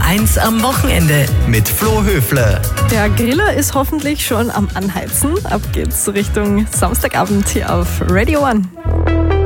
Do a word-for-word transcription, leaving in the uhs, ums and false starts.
eins am Wochenende mit Flo Höfle. Der Griller ist hoffentlich schon am Anheizen. Ab geht's Richtung Samstagabend hier auf Radio One.